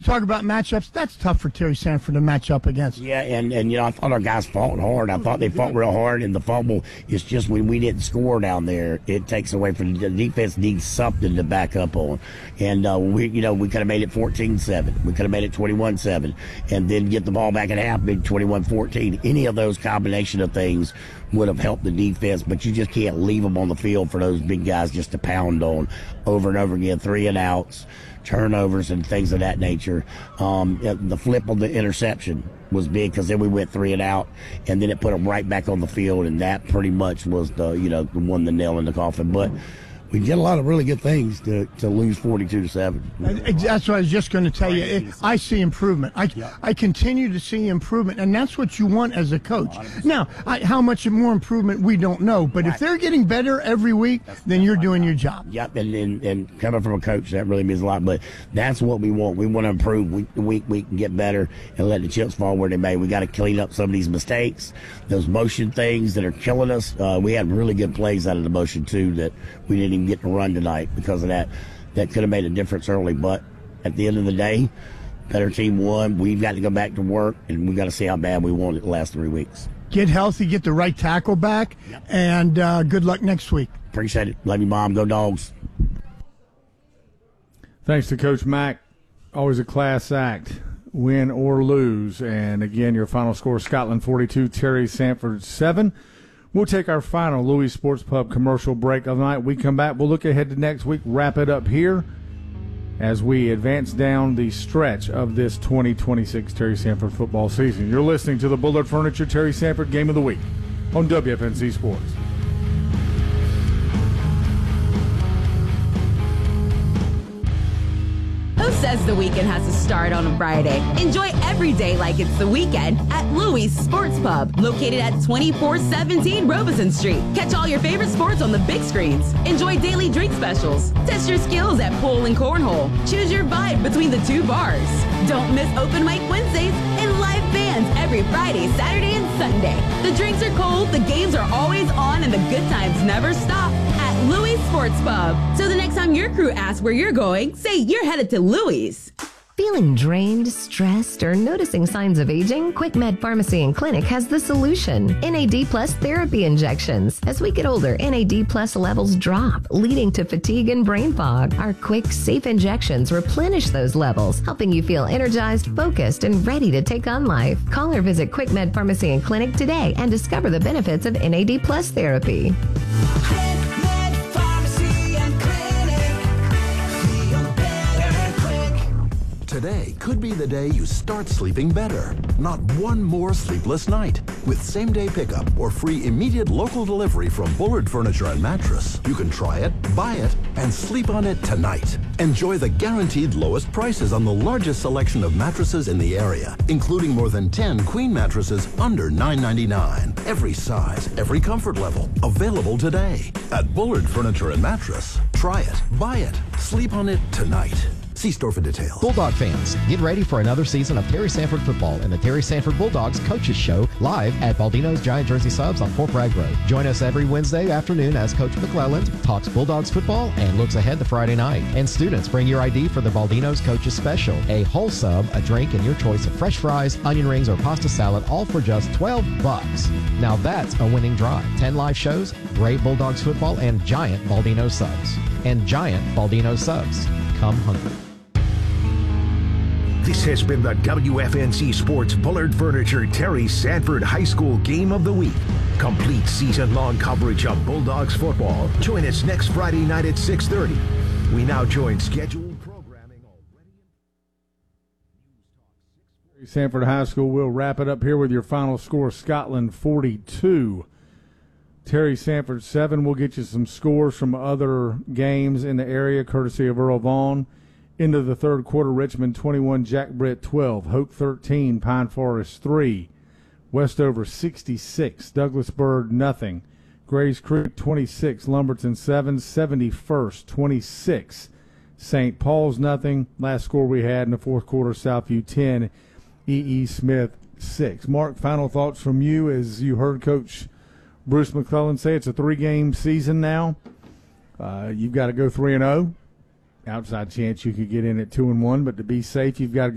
talk about matchups. That's tough for Terry Sanford to match up against. Yeah, and I thought our guys fought hard. I thought they fought real hard, and the fumble is just when we didn't score down there, it takes away from the defense needs something to back up on. And we could have made it 14-7. We could have made it 21-7, and then get the ball back at half, made 21-14. Any of those combination of things would have helped the defense, but you just can't leave them on the field for those big guys just to pound on over and over again. 3 and outs, turnovers, and things of that nature. The flip on the interception was big because then we went 3 and out, and then it put them right back on the field, and that pretty much was the one the nail in the coffin. But we did a lot of really good things to lose 42-7. That's what I was just going to tell you. I see improvement. I continue to see improvement, and that's what you want as a coach. 100%. Now, how much more improvement, we don't know. But if they're getting better every week, then you're doing your job. Yep, and coming from a coach, that really means a lot. But that's what we want. We want to improve week to week. We can get better and let the chips fall where they may. We got to clean up some of these mistakes, those motion things that are killing us. We had really good plays out of the motion, too, that we didn't even get to run tonight because of that. That could have made a difference early, but at the end of the day, better team won. We've got to go back to work, and we've got to see how bad we want it the last 3 weeks. Get healthy, get the right tackle back, and good luck next week. Appreciate it. Love you, Mom. Go Dogs. Thanks to Coach Mack. Always a class act, win or lose. And again, your final score, Scotland 42, Terry Sanford 7. We'll take our final Louis Sports Pub commercial break of the night. We come back, we'll look ahead to next week, wrap it up here as we advance down the stretch of this 2026 Terry Sanford football season. You're listening to the Bullard Furniture Terry Sanford Game of the Week on WFNZ Sports. Who says the weekend has to start on a Friday? Enjoy every day like it's the weekend at Louis Sports Pub, located at 2417 Robeson Street. Catch all your favorite sports on the big screens. Enjoy daily drink specials. Test your skills at pool and cornhole. Choose your vibe between the 2 bars. Don't miss open mic Wednesdays and live bands every Friday, Saturday, and Sunday. The drinks are cold, the games are always on, and the good times never stop at Louis Sports Pub. So the next time your crew asks where you're going, say you're headed to Louis. Feeling drained, stressed, or noticing signs of aging? QuickMed Pharmacy and Clinic has the solution. NAD Plus therapy injections. As we get older, NAD Plus levels drop, leading to fatigue and brain fog. Our quick, safe injections replenish those levels, helping you feel energized, focused, and ready to take on life. Call or visit QuickMed Pharmacy and Clinic today and discover the benefits of NAD Plus therapy. Today could be the day you start sleeping better. Not one more sleepless night. With same-day pickup or free immediate local delivery from Bullard Furniture and Mattress, you can try it, buy it, and sleep on it tonight. Enjoy the guaranteed lowest prices on the largest selection of mattresses in the area, including more than 10 queen mattresses under $9.99. Every size, every comfort level, available today. At Bullard Furniture and Mattress, try it, buy it, sleep on it tonight. See store for details. Bulldog fans, get ready for another season of Terry Sanford football and the Terry Sanford Bulldogs Coaches Show live at Baldino's Giant Jersey Subs on Fort Bragg Road. Join us every Wednesday afternoon as Coach McClelland talks Bulldogs football and looks ahead to Friday night. And students, bring your ID for the Baldino's Coaches Special. A whole sub, a drink, and your choice of fresh fries, onion rings, or pasta salad, all for just $12. Now that's a winning drive. 10 live shows, great Bulldogs football, and giant Baldino subs. And giant Baldino subs. Come hungry. This has been the WFNZ Sports Bullard Furniture Terry Sanford High School Game of the Week. Complete season-long coverage of Bulldogs football. Join us next Friday night at 6:30. We now join scheduled programming already. Sanford High School will wrap it up here with your final score, Scotland 42. Terry Sanford 7. We'll get you some scores from other games in the area, courtesy of Earl Vaughn. Into the third quarter, Richmond 21, Jack Britt 12, Hoke 13, Pine Forest 3, Westover 66, Douglasburg nothing, Grays Creek 26, Lumberton 7, 71st 26, St. Paul's nothing. Last score we had in the fourth quarter, Southview 10, E.E. Smith 6. Mark, final thoughts from you as you heard Coach Bruce McClelland say it's a 3-game season now. You've got to go 3-0. Outside chance you could get in at 2-1, but to be safe, you've got to